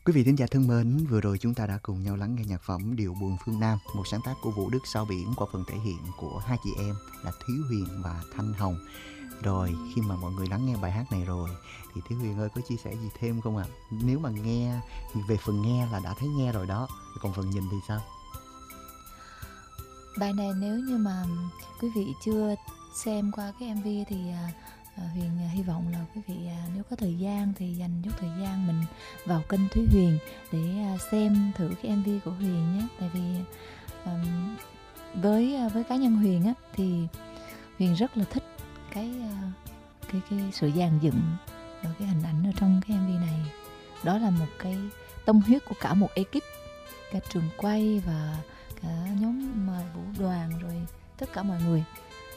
Quý vị thính giả thân mến, vừa rồi chúng ta đã cùng nhau lắng nghe nhạc phẩm Điệu Buồn Phương Nam, một sáng tác của Vũ Đức Sao Biển qua phần thể hiện của hai chị em là Thúy Huyền và Thanh Hồng. Rồi khi mà mọi người lắng nghe bài hát này rồi thì Thúy Huyền ơi có chia sẻ gì thêm không ạ? Nếu mà nghe về phần nghe là đã thấy nghe rồi đó, còn phần nhìn thì sao? Bài này nếu như mà quý vị chưa xem qua cái MV thì Huyền hy vọng là quý vị nếu có thời gian thì dành chút thời gian mình vào kênh Thúy Huyền để xem thử cái MV của Huyền nhé. Tại vì với cá nhân Huyền á thì Huyền rất là thích cái sự dàn dựng và cái hình ảnh ở trong cái MV này. Đó là một cái tâm huyết của cả một ekip, cả trường quay và cả nhóm vũ đoàn rồi tất cả mọi người.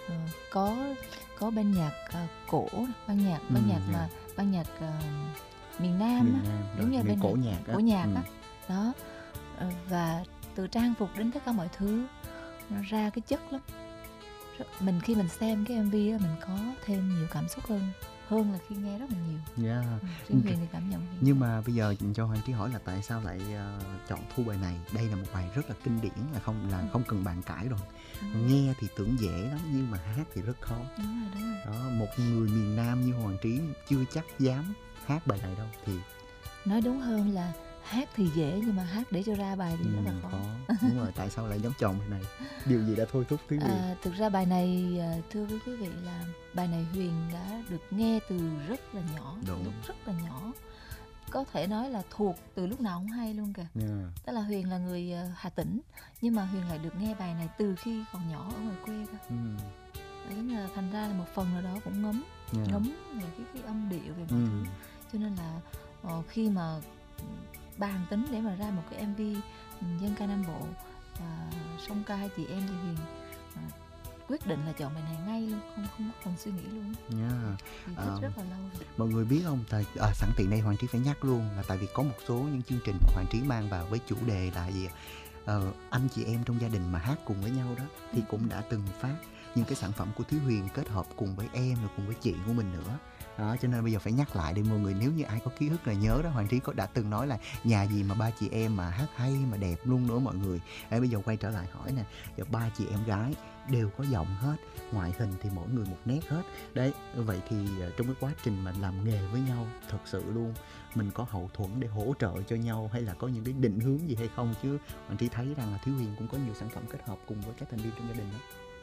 Có ban nhạc cổ, ban nhạc là ban nhạc miền Nam á, giống như bên cổ nhạc á. Đó. Và từ trang phục đến tất cả mọi thứ nó ra cái chất lắm. Mình khi mình xem cái MV á, mình có thêm nhiều cảm xúc hơn là khi nghe rất là nhiều. Riêng Huyền thì cảm nhận gì? Nhưng mà bây giờ cho Hoàng Trí hỏi là tại sao lại chọn thu bài này? Đây là một bài rất là kinh điển, không cần bàn cãi rồi. Nghe thì tưởng dễ lắm nhưng mà hát thì rất khó. Đúng rồi. Đó, một người miền Nam như Hoàng Trí chưa chắc dám hát bài này đâu. Thì nói đúng hơn là hát thì dễ nhưng mà hát để cho ra bài thì rất là khó. Đúng rồi, tại sao lại dám chọn bài này? Điều gì đã thôi thúc Thúy Huyền? Thực ra bài này, thưa với quý vị, là bài này Huyền đã được nghe từ rất là nhỏ. Đúng. Rất là nhỏ. Có thể nói là thuộc từ lúc nào không hay luôn kìa. Tức là Huyền là người Hà Tĩnh, nhưng mà Huyền lại được nghe bài này từ khi còn nhỏ ở ngoài quê cơ. Giống như là thành ra là một phần nào đó cũng ngấm về cái âm điệu, về mọi thứ. Cho nên là khi mà bàn tính để mà ra một cái MV dân ca Nam Bộ và song ca hai chị em thì Huyền quyết định là chọn bài này ngay luôn, không cần suy nghĩ luôn. Thì thích rất là lâu rồi. Mọi người biết không, sẵn tiện đây Hoàng Trí phải nhắc luôn là tại vì có một số những chương trình mà Hoàng Trí mang vào với chủ đề là gì, anh chị em trong gia đình mà hát cùng với nhau đó, thì cũng đã từng phát những cái sản phẩm của Thúy Huyền kết hợp cùng với em rồi cùng với chị của mình nữa. Đó, cho nên bây giờ phải nhắc lại để mọi người, nếu như ai có ký ức là nhớ đó, Hoàng Trí đã từng nói là nhà gì mà ba chị em mà hát hay mà đẹp luôn nữa mọi người. Đấy, bây giờ quay trở lại hỏi nè, giờ ba chị em gái đều có giọng hết, ngoại hình thì mỗi người một nét hết. Đấy, vậy thì trong cái quá trình mà làm nghề với nhau thật sự luôn, mình có hậu thuẫn để hỗ trợ cho nhau hay là có những cái định hướng gì hay không? Chứ Hoàng Trí thấy rằng là Thúy Huyền cũng có nhiều sản phẩm kết hợp cùng với các thành viên trong gia đình đó.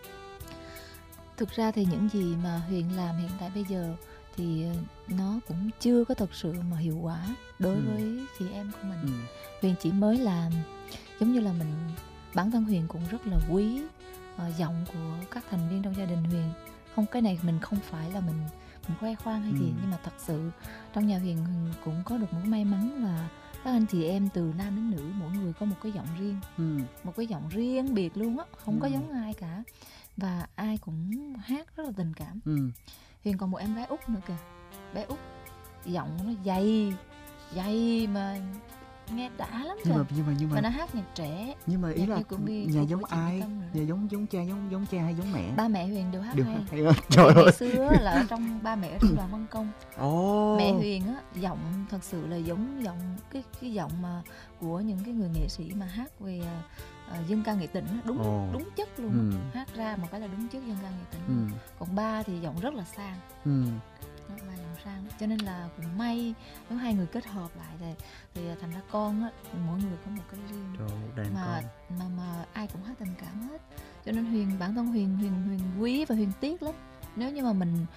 Thực ra thì những gì mà Huyền làm hiện tại bây giờ thì nó cũng chưa có thật sự mà hiệu quả đối với chị em của mình. Huyền chỉ mới làm, giống như là bản thân Huyền cũng rất là quý giọng của các thành viên trong gia đình Huyền. Không, cái này mình không phải là mình khoe khoang hay gì, nhưng mà thật sự trong nhà Huyền cũng có được một may mắn là các anh chị em từ nam đến nữ mỗi người có một cái giọng riêng, một cái giọng riêng biệt luôn á, không có giống ai cả, và ai cũng hát rất là tình cảm. Huyền còn một em gái út nữa kìa, bé út giọng nó dày mà nghe đã lắm kìa. Nhưng mà nó hát nhạc trẻ. Nhưng mà ý là nhà giống ai? Nhà giống cha hay giống mẹ? Ba mẹ Huyền đều hát hay. Trời ơi. Ngày xưa là ở trong ba mẹ ở trong đoàn Văn Công. Mẹ Huyền á, giọng thật sự là giống giọng cái giọng mà của những cái người nghệ sĩ mà hát về dân ca nghệ tĩnh, đúng chất luôn. Hát ra một cái là đúng chất dân ca nghệ tĩnh. Còn ba thì giọng rất là sang. Ba giọng sang, cho nên là cũng may nếu hai người kết hợp lại thì thành ra con á, mỗi người có một cái riêng. Mà ai cũng hát tình cảm hết. Cho nên bản thân Huyền quý và Huyền tiếc lắm nếu như mà mình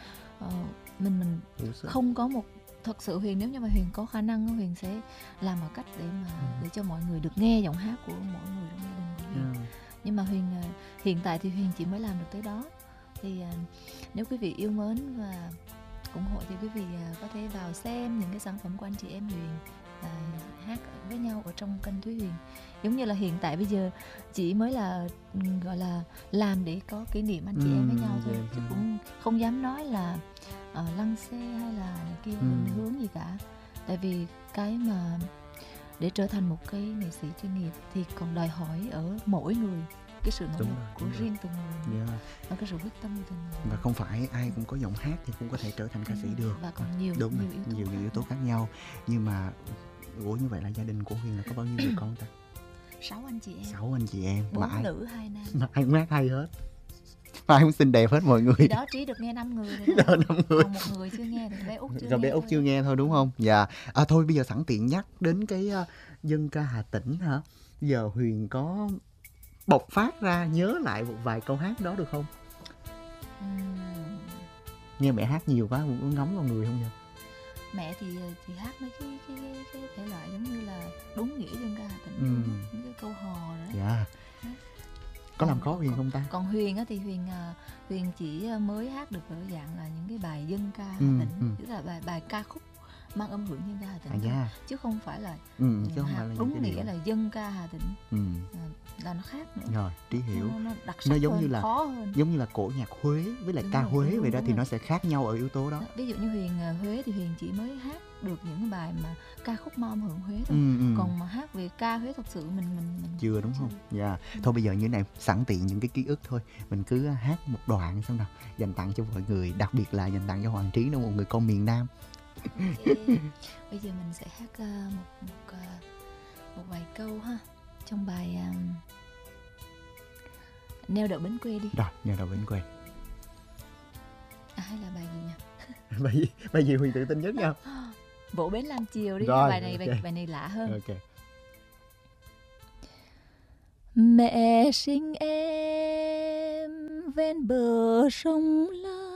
không có một, thật sự Huyền, nếu như mà Huyền có khả năng, Huyền sẽ làm một cách để cho mọi người được nghe giọng hát của mỗi người trong gia đình của Huyền. Nhưng mà Huyền hiện tại thì Huyền chỉ mới làm được tới đó. Thì nếu quý vị yêu mến và ủng hộ thì quý vị có thể vào xem những cái sản phẩm của anh chị em Huyền hát với nhau ở trong kênh Thúy Huyền. Giống như là hiện tại bây giờ chỉ mới là gọi là làm để có kỷ niệm anh chị em với nhau thôi, chứ cũng không dám nói là lăng xê hay là này kia định hướng gì cả. Tại vì cái mà để trở thành một cái nghệ sĩ chuyên nghiệp thì còn đòi hỏi ở mỗi người cái sự nỗ lực của riêng từng người và cái sự quyết tâm của từng người. Và không phải ai cũng có giọng hát thì cũng có thể trở thành ca sĩ được. Và còn nhiều yếu tố khác nhau. Nhưng mà Ủa như vậy là gia đình của Huyền là có bao nhiêu người con ta? 6 anh chị em. 6 anh chị em. 4 nữ 2 nam. Mà ai cũng hát hay hết. Mà ai cũng xinh đẹp hết mọi người. Thì đó, Trí được nghe 5 người rồi đó. 5 người. Còn 1 người chưa nghe, rồi bé Út chưa Rồi nghe. bé Út chưa nghe thôi đúng không? Dạ. Thôi bây giờ sẵn tiện nhắc đến cái dân ca Hà Tĩnh hả? Giờ Huyền có bộc phát ra nhớ lại một vài câu hát đó được không? Nghe mẹ hát nhiều quá cũng ngấm vào người không nhỉ? Mẹ thì hát mấy cái thể loại giống như là đúng nghĩa dân ca Hà Tĩnh, những cái câu hò đó. Dạ. Có làm khó Huyền không ta? Còn Huyền á thì Huyền chỉ mới hát được ở dạng là những cái bài dân ca Hà Tĩnh, tức là bài ca khúc mang âm hưởng dân ca Hà Tĩnh, chứ không phải là chứ không phải là đúng nghĩa là dân ca Hà Tĩnh, là nó khác nữa. Rồi, Trí hiểu. Nó đặc sắc, nó giống hơn, như là khó hơn. Giống như là cổ nhạc Huế với lại ca Huế vậy đó, thì nó sẽ khác nhau ở yếu tố đó. Ví dụ như Huyền Huế thì Huyền chỉ mới hát được những cái bài mà ca khúc mang âm hưởng Huế thôi. Còn mà hát về ca Huế thật sự mình chưa, đúng không? Dạ. Thôi bây giờ như này, sẵn tiện những cái ký ức thôi, mình cứ hát một đoạn xem nào, dành tặng cho mọi người, đặc biệt là dành tặng cho Hoàng Trí, nó một người con miền Nam. Bây giờ mình sẽ hát một vài câu ha, trong bài Neo đậu bến quê đi. Rồi, Neo đậu bến quê. Hay là bài gì nhỉ? bài gì Huyền tự tin nhất nha. Vỗ bến Lam Chiều đi. Rồi, bài này bài này lạ hơn. Ok. Mẹ sinh em ven bờ sông La,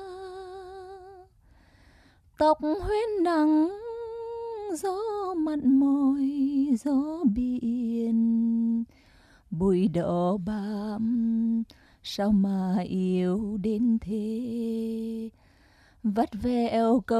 tóc huyết nắng gió mặn mòi gió biển, bụi đỏ bám sao mà yêu đến thế, vắt vẻo câu